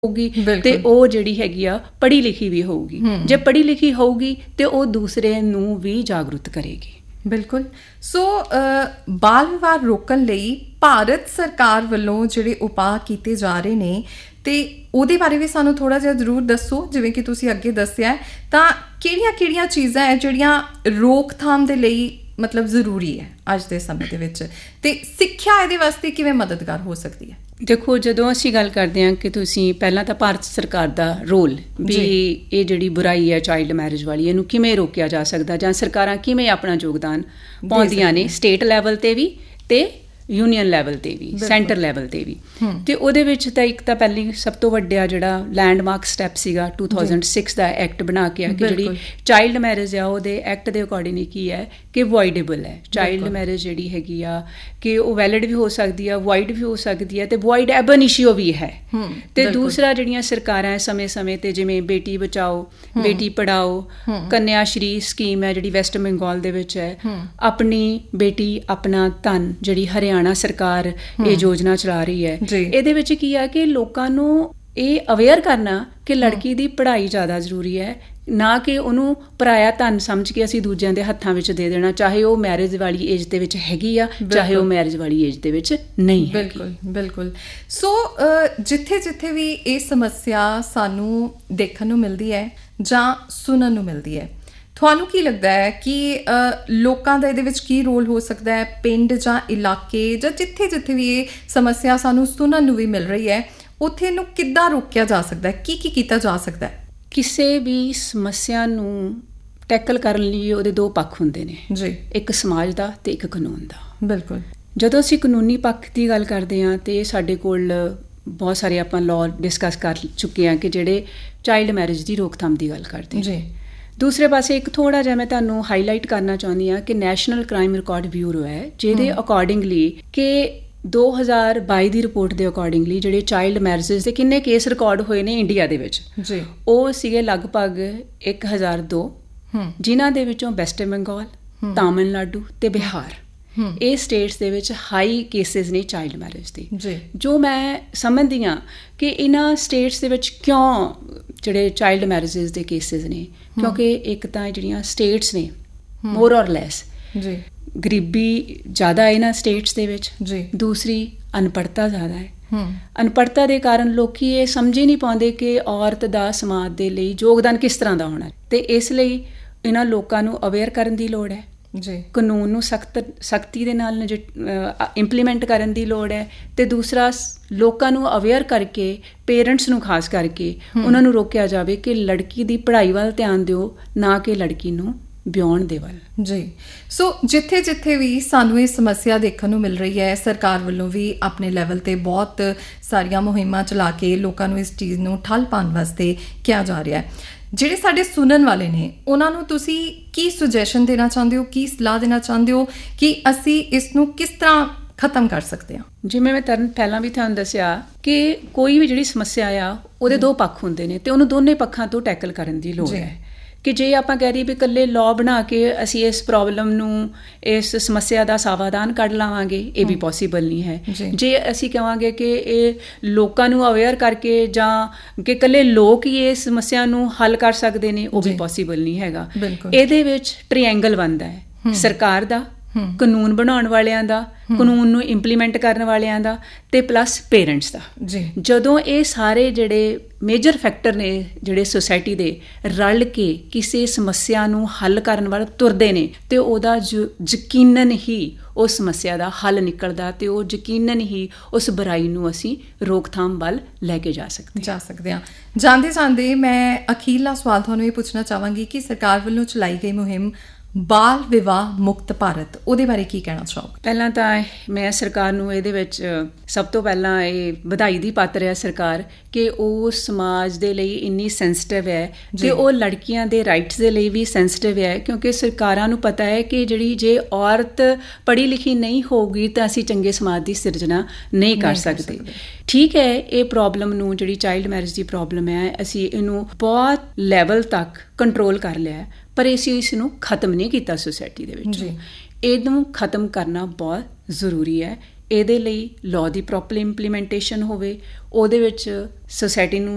ਹੋਊਗੀ ਤੇ ਉਹ ਜਿਹੜੀ ਹੈਗੀ ਆ ਪੜ੍ਹੀ ਲਿਖੀ ਵੀ ਹੋਊਗੀ। ਜੇ ਪੜ੍ਹੀ ਲਿਖੀ ਹੋਊਗੀ ਤੇ ਉਹ ਦੂਸਰੇ ਨੂੰ ਵੀ ਜਾਗਰੂਕ ਕਰੇਗੀ। ਬਿਲਕੁਲ। ਸੋ ਬਾਲ ਵਿਵਾਹ ਰੋਕਣ ਲਈ ਭਾਰਤ ਸਰਕਾਰ ਵੱਲੋਂ ਜਿਹੜੇ ਉਪਾਅ ਕੀਤੇ ਜਾ ਰਹੇ ਨੇ ਤੇ ਉਹਦੇ ਬਾਰੇ ਵੀ ਸਾਨੂੰ ਥੋੜ੍ਹਾ ਜਿਹਾ ਜ਼ਰੂਰ ਦੱਸੋ। ਜਿਵੇਂ ਕਿ ਤੁਸੀਂ ਅੱਗੇ ਦੱਸਿਆ ਤਾਂ ਕਿਹੜੀਆਂ ਚੀਜ਼ਾਂ ਹੈ ਜਿਹੜੀਆਂ ਰੋਕਥਾਮ ਦੇ ਲਈ ਮਤਲਬ ਜ਼ਰੂਰੀ ਹੈ ਅੱਜ ਦੇ ਸਮੇਂ ਦੇ ਵਿੱਚ, ਤੇ ਸਿੱਖਿਆ ਇਹਦੇ ਵਾਸਤੇ ਕਿਵੇਂ ਮਦਦਗਾਰ ਹੋ ਸਕਦੀ ਹੈ? ਦੇਖੋ, ਜਦੋਂ ਅਸੀਂ ਗੱਲ ਕਰਦੇ ਹਾਂ ਕਿ ਤੁਸੀਂ ਪਹਿਲਾਂ ਤਾਂ ਭਾਰਤ ਸਰਕਾਰ ਦਾ ਰੋਲ ਵੀ ਇਹ ਜਿਹੜੀ ਬੁਰਾਈ ਹੈ ਚਾਈਲਡ ਮੈਰਿਜ ਵਾਲੀ, ਇਹਨੂੰ ਕਿਵੇਂ ਰੋਕਿਆ ਜਾ ਸਕਦਾ ਜਾਂ ਸਰਕਾਰਾਂ ਕਿਵੇਂ ਆਪਣਾ ਯੋਗਦਾਨ ਪਾਉਂਦੀਆਂ ਨੇ ਸਟੇਟ ਲੈਵਲ 'ਤੇ ਵੀ ਤੇ ਯੂਨੀਅਨ ਲੈਵਲ 'ਤੇ ਵੀ, ਸੈਂਟਰ ਲੈਵਲ 'ਤੇ ਵੀ। ਅਤੇ ਉਹਦੇ ਵਿੱਚ ਤਾਂ ਇੱਕ ਤਾਂ ਪਹਿਲੀ ਸਭ ਤੋਂ ਵੱਡਾ ਜਿਹੜਾ ਲੈਂਡਮਾਰਕ ਸਟੈਪ ਸੀਗਾ 2006 ਦਾ ਐਕਟ ਬਣਾ ਕੇ ਆ ਕਿ ਜਿਹੜੀ ਚਾਈਲਡ ਮੈਰਿਜ ਆ ਉਹਦੇ ਐਕਟ ਦੇ ਅਕੋਰਡਿੰਗ ਕੀ ਹੈ ਕਿ ਵੋਇਡੇਬਲ ਹੈ। ਚਾਈਲਡ ਮੈਰਿਜ ਜਿਹੜੀ ਹੈਗੀ ਆ ਕਿ ਉਹ ਵੈਲਿਡ ਵੀ ਹੋ ਸਕਦੀ ਆ, ਵੋਇਡ ਵੀ ਹੋ ਸਕਦੀ ਹੈ, ਅਤੇ ਵੋਇਡ ਐਬ ਇਨੀਸ਼ੀਓ ਵੀ ਹੈ। ਅਤੇ ਦੂਸਰਾ ਜਿਹੜੀਆਂ ਸਰਕਾਰਾਂ ਸਮੇਂ-ਸਮੇਂ 'ਤੇ ਜਿਵੇਂ ਬੇਟੀ ਬਚਾਓ ਬੇਟੀ ਪੜ੍ਹਾਓ, ਕੰਨਿਆ ਸ਼੍ਰੀ ਸਕੀਮ ਹੈ ਜਿਹੜੀ ਵੈਸਟ ਬੰਗਾਲ ਦੇ ਵਿੱਚ ਹੈ, ਆਪਣੀ ਬੇਟੀ ਆਪਣਾ ਧਨ ਜਿਹੜੀ ਹਰਿਆਣਾ ਸਰਕਾਰ ਇਹ ਯੋਜਨਾ ਚਲਾ ਰਹੀ ਹੈ। ਇਹਦੇ ਵਿੱਚ ਕੀ ਆ ਕਿ ਲੋਕਾਂ ਨੂੰ ਇਹ ਅਵੇਅਰ ਕਰਨਾ ਕਿ ਲੜਕੀ ਦੀ ਪੜ੍ਹਾਈ ਜ਼ਿਆਦਾ ਜ਼ਰੂਰੀ ਹੈ, ਨਾ ਕਿ ਉਹਨੂੰ ਪਰਾਇਆ ਧਨ ਸਮਝ ਕੇ ਅਸੀਂ ਦੂਜਿਆਂ ਦੇ ਹੱਥਾਂ ਵਿੱਚ ਦੇ ਦੇਣਾ, ਚਾਹੇ ਉਹ ਮੈਰਿਜ ਵਾਲੀ ਏਜ ਦੇ ਵਿੱਚ ਹੈਗੀ ਆ, ਚਾਹੇ ਉਹ ਮੈਰਿਜ ਵਾਲੀ ਏਜ ਦੇ ਵਿੱਚ ਨਹੀਂ ਹੈ। ਬਿਲਕੁਲ ਬਿਲਕੁਲ। ਸੋ ਜਿੱਥੇ ਵੀ ਇਹ ਸਮੱਸਿਆ ਸਾਨੂੰ ਦੇਖਣ ਨੂੰ ਮਿਲਦੀ ਹੈ ਜਾਂ ਸੁਣਨ ਨੂੰ ਮਿਲਦੀ ਹੈ, ਤੁਹਾਨੂੰ ਕੀ ਲੱਗਦਾ ਹੈ ਕਿ ਲੋਕਾਂ ਦਾ ਇਹਦੇ ਵਿੱਚ ਕੀ ਰੋਲ ਹੋ ਸਕਦਾ ਹੈ? ਪਿੰਡ ਜਾਂ ਇਲਾਕੇ ਜਾਂ ਜਿੱਥੇ ਵੀ ਇਹ ਸਮੱਸਿਆ ਸਾਨੂੰ ਸੁਣਨ ਨੂੰ ਵੀ ਮਿਲ ਰਹੀ ਹੈ, ਉੱਥੇ ਇਹਨੂੰ ਕਿੱਦਾਂ ਰੋਕਿਆ ਜਾ ਸਕਦਾ ਹੈ? ਕੀ ਕੀਤਾ ਜਾ ਸਕਦਾ ਹੈ? ਕਿਸੇ ਵੀ ਸਮੱਸਿਆ ਨੂੰ ਟੈਕਲ ਕਰਨ ਲਈ ਉਹਦੇ ਦੋ ਪੱਖ ਹੁੰਦੇ ਨੇ ਜੀ, ਇੱਕ ਸਮਾਜ ਦਾ ਤੇ ਇੱਕ ਕਾਨੂੰਨ ਦਾ। ਬਿਲਕੁਲ। ਜਦੋਂ ਅਸੀਂ ਕਾਨੂੰਨੀ ਪੱਖ ਦੀ ਗੱਲ ਕਰਦੇ ਹਾਂ ਤੇ ਸਾਡੇ ਕੋਲ ਬਹੁਤ ਸਾਰੇ ਆਪਾਂ ਲਾਅ ਡਿਸਕਸ ਕਰ ਚੁੱਕੇ ਹਾਂ ਕਿ ਜਿਹੜੇ ਚਾਈਲਡ ਮੈਰਿਜ ਦੀ ਰੋਕਥਾਮ ਦੀ ਗੱਲ ਕਰਦੇ ਜੀ। ਦੂਸਰੇ ਪਾਸੇ ਇੱਕ ਥੋੜ੍ਹਾ ਜਿਹਾ ਮੈਂ ਤੁਹਾਨੂੰ ਹਾਈਲਾਈਟ ਕਰਨਾ ਚਾਹੁੰਦੀ ਹਾਂ ਕਿ ਨੈਸ਼ਨਲ ਕ੍ਰਾਈਮ ਰਿਕਾਰਡ ਬਿਊਰੋ ਹੈ, ਜਿਹਦੇ ਅਕੋਰਡਿੰਗਲੀ ਕਿ 2022 ਦੀ ਰਿਪੋਰਟ ਦੇ ਅਕੋਰਡਿੰਗਲੀ ਜਿਹੜੇ ਚਾਈਲਡ ਮੈਰਿਜਸ ਦੇ ਕਿੰਨੇ ਕੇਸ ਰਿਕਾਰਡ ਹੋਏ ਨੇ ਇੰਡੀਆ ਦੇ ਵਿੱਚ ਜੀ, ਉਹ ਸੀਗੇ ਲਗਭਗ 1002, ਜਿਨ੍ਹਾਂ ਦੇ ਵਿੱਚੋਂ ਵੈਸਟ ਬੰਗਾਲ, ਤਾਮਿਲਨਾਡੂ ਤੇ ਬਿਹਾਰ ਇਹ ਸਟੇਟਸ ਦੇ ਵਿੱਚ ਹਾਈ ਕੇਸਿਸ ਨੇ ਚਾਈਲਡ ਮੈਰਿਜ ਦੇ। ਜੋ ਮੈਂ ਸਮਝਦੀ ਹਾਂ ਕਿ ਇਹਨਾਂ ਸਟੇਟਸ ਦੇ ਵਿੱਚ ਕਿਉਂ ਜਿਹੜੇ ਚਾਈਲਡ ਮੈਰਿਜਸ ਦੇ ਕੇਸਿਸ ਨੇ, ਕਿਉਂਕਿ ਇੱਕ ਤਾਂ ਜਿਹੜੀਆਂ ਸਟੇਟਸ ਨੇ ਮੋਰ ਔਰ ਲੈਸ ਜੀ ਗਰੀਬੀ ਜ਼ਿਆਦਾ ਹੈ ਇਹਨਾਂ ਸਟੇਟਸ ਦੇ ਵਿੱਚ, ਦੂਸਰੀ ਅਨਪੜ੍ਹਤਾ ਜ਼ਿਆਦਾ ਹੈ। ਅਨਪੜ੍ਹਤਾ ਦੇ ਕਾਰਨ ਲੋਕੀ ਇਹ ਸਮਝ ਹੀ ਨਹੀਂ ਪਾਉਂਦੇ ਕਿ ਔਰਤ ਦਾ ਸਮਾਜ ਦੇ ਲਈ ਯੋਗਦਾਨ ਕਿਸ ਤਰ੍ਹਾਂ ਦਾ ਹੋਣਾ, ਤੇ ਇਸ ਲਈ ਇਹਨਾਂ ਲੋਕਾਂ ਨੂੰ ਅਵੇਅਰ ਕਰਨ ਦੀ ਲੋੜ ਹੈ ਜੀ, ਕਾਨੂੰਨ ਨੂੰ ਸਖਤੀ ਦੇ ਨਾਲ ਇੰਪਲੀਮੈਂਟ ਕਰਨ ਦੀ ਲੋੜ ਹੈ, ਤੇ ਦੂਸਰਾ ਲੋਕਾਂ ਨੂੰ ਅਵੇਅਰ ਕਰਕੇ ਪੇਰੈਂਟਸ ਨੂੰ ਖਾਸ ਕਰਕੇ ਉਹਨਾਂ ਨੂੰ ਰੋਕਿਆ ਜਾਵੇ ਕਿ ਲੜਕੀ ਦੀ ਪੜ੍ਹਾਈ ਵੱਲ ਧਿਆਨ ਦਿਓ, ਨਾ ਕਿ ਲੜਕੀ ਨੂੰ ਵਿਆਹੁਣ ਦੇ ਵੱਲ ਜੀ। ਸੋ ਜਿੱਥੇ ਵੀ ਸਾਨੂੰ ਇਹ ਸਮੱਸਿਆ ਦੇਖਣ ਨੂੰ ਮਿਲ ਰਹੀ ਹੈ, ਸਰਕਾਰ ਵੱਲੋਂ ਵੀ ਆਪਣੇ ਲੈਵਲ 'ਤੇ ਬਹੁਤ ਸਾਰੀਆਂ ਮੁਹਿੰਮਾਂ ਚਲਾ ਕੇ ਲੋਕਾਂ ਨੂੰ ਇਸ ਚੀਜ਼ ਨੂੰ ਠੱਲ ਪਾਉਣ ਵਾਸਤੇ ਕਿਹਾ ਜਾ ਰਿਹਾ ਹੈ। ਜਿਹੜੇ ਸਾਡੇ ਸੁਣਨ ਵਾਲੇ ਨੇ ਉਹਨਾਂ ਨੂੰ ਤੁਸੀਂ ਕੀ ਸੁਜੈਸ਼ਨ ਦੇਣਾ ਚਾਹੁੰਦੇ ਹੋ, ਕੀ ਸਲਾਹ ਦੇਣਾ ਚਾਹੁੰਦੇ ਹੋ ਕਿ ਅਸੀਂ ਇਸ ਨੂੰ ਕਿਸ ਤਰ੍ਹਾਂ ਖਤਮ ਕਰ ਸਕਦੇ ਹਾਂ? ਜਿਵੇਂ ਮੈਂ ਪਹਿਲਾਂ ਵੀ ਤੁਹਾਨੂੰ ਦੱਸਿਆ ਕਿ ਕੋਈ ਵੀ ਜਿਹੜੀ ਸਮੱਸਿਆ ਆ ਉਹਦੇ ਦੋ ਪੱਖ ਹੁੰਦੇ ਨੇ ਤੇ ਉਹਨੂੰ ਦੋਨੇ ਪੱਖਾਂ ਤੋਂ ਟੈਕਲ ਕਰਨ ਦੀ ਲੋੜ ਹੈ। ਕਿ ਜੇ ਆਪਾਂ ਕਹਿ ਰਹੀ ਵੀ ਇਕੱਲੇ ਲਾਅ ਬਣਾ ਕੇ ਅਸੀਂ ਇਸ ਪ੍ਰੋਬਲਮ ਨੂੰ, ਇਸ ਸਮੱਸਿਆ ਦਾ ਸਮਾਧਾਨ ਕੱਢ ਲਾਵਾਂਗੇ, ਇਹ ਵੀ ਪੋਸੀਬਲ ਨਹੀਂ ਹੈ। ਜੇ ਅਸੀਂ ਕਹਾਂਗੇ ਕਿ ਇਹ ਲੋਕਾਂ ਨੂੰ ਅਵੇਅਰ ਕਰਕੇ ਜਾਂ ਕਿ ਇਕੱਲੇ ਲੋਕ ਹੀ ਇਸ ਸਮੱਸਿਆ ਨੂੰ ਹੱਲ ਕਰ ਸਕਦੇ ਨੇ, ਉਹ ਵੀ ਪੋਸੀਬਲ ਨਹੀਂ ਹੈਗਾ। ਇਹਦੇ ਵਿੱਚ ਟ੍ਰਾਇੰਗਲ ਬਣਦਾ ਹੈ, ਸਰਕਾਰ ਦਾ, ਕਾਨੂੰਨ ਬਣਾਉਣ ਵਾਲਿਆਂ ਦਾ, ਕਾਨੂੰਨ ਨੂੰ ਇੰਪਲੀਮੈਂਟ ਕਰਨ ਵਾਲਿਆਂ ਦਾ, ਤੇ ਪਲੱਸ ਪੇਰੈਂਟਸ ਦਾ। ਜਦੋਂ ਇਹ ਸਾਰੇ ਜਿਹੜੇ ਮੇਜਰ ਫੈਕਟਰ ਨੇ ਜਿਹੜੇ ਸੁਸਾਇਟੀ ਦੇ ਰਲ ਕੇ ਕਿਸੇ ਸਮੱਸਿਆ ਨੂੰ ਹੱਲ ਕਰਨ ਵੱਲ ਤੁਰਦੇ ਨੇ ਤੇ ਉਹਦਾ ਯਕੀਨਨ ਹੀ ਉਸ ਸਮੱਸਿਆ ਦਾ ਹੱਲ ਨਿਕਲਦਾ ਤੇ ਉਹ ਯਕੀਨਨ ਹੀ ਉਸ ਬੁਰਾਈ ਨੂੰ ਅਸੀਂ ਰੋਕਥਾਮ ਵੱਲ ਲੈ ਕੇ ਜਾ ਸਕਦੇ ਹਾਂ। ਜਾਂਦੇ ਮੈਂ ਅਖੀਰਲਾ ਸਵਾਲ ਤੁਹਾਨੂੰ ਇਹ ਪੁੱਛਣਾ ਚਾਹਾਂਗੀ ਕਿ ਸਰਕਾਰ ਵੱਲੋਂ ਚਲਾਈ ਗਈ ਮੁਹਿੰਮ ਬਾਲ ਵਿਵਾਹ ਮੁਕਤ ਭਾਰਤ, ਉਹਦੇ ਬਾਰੇ ਕੀ ਕਹਿਣਾ ਚਾਹੋਗੇ? ਪਹਿਲਾਂ ਤਾਂ ਮੈਂ ਸਰਕਾਰ ਨੂੰ ਇਹਦੇ ਵਿੱਚ ਸਭ ਤੋਂ ਪਹਿਲਾਂ ਇਹ ਵਧਾਈ ਦੀ ਪਾਤਰ ਹੈ ਸਰਕਾਰ ਕਿ ਉਹ ਸਮਾਜ ਦੇ ਲਈ ਇੰਨੀ ਸੈਂਸਿਟਿਵ ਹੈ ਤੇ ਉਹ ਲੜਕੀਆਂ ਦੇ ਰਾਈਟਸ ਦੇ ਲਈ ਵੀ ਸੈਂਸਿਟਿਵ ਹੈ, ਕਿਉਂਕਿ ਸਰਕਾਰਾਂ ਨੂੰ ਪਤਾ ਹੈ ਕਿ ਜੇ ਔਰਤ ਪੜ੍ਹੀ ਲਿਖੀ ਨਹੀਂ ਹੋਊਗੀ ਤਾਂ ਅਸੀਂ ਚੰਗੇ ਸਮਾਜ ਦੀ ਸਿਰਜਣਾ ਨਹੀਂ ਕਰ ਸਕਦੇ। ਠੀਕ ਹੈ, ਇਹ ਪ੍ਰੋਬਲਮ ਨੂੰ ਜਿਹੜੀ ਚਾਈਲਡ ਮੈਰਿਜ ਦੀ ਪ੍ਰੋਬਲਮ ਹੈ ਅਸੀਂ ਇਹਨੂੰ ਬਹੁਤ ਲੈਵਲ ਤੱਕ ਕੰਟਰੋਲ ਕਰ ਲਿਆ, ਪਰ ਅਸੀਂ ਇਸ ਨੂੰ ਖਤਮ ਨਹੀਂ ਕੀਤਾ ਸੋਸਾਇਟੀ ਦੇ ਵਿੱਚ। ਇਹਨੂੰ ਖਤਮ ਕਰਨਾ ਬਹੁਤ ਜ਼ਰੂਰੀ ਹੈ। ਇਹਦੇ ਲਈ ਲਾਅ ਦੀ ਪ੍ਰੋਪਰ ਇੰਪਲੀਮੈਂਟੇਸ਼ਨ ਹੋਵੇ, ਉਹਦੇ ਵਿੱਚ ਸੋਸਾਇਟੀ ਨੂੰ